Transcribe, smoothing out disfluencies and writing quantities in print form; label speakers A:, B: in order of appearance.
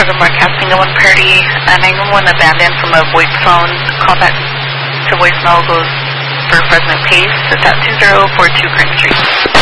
A: Program Broadcasting at 1:30. 911 abandoned from a voice phone. Callback to voicemail goes for Fresno Pace. It's at 2042 Crane Street.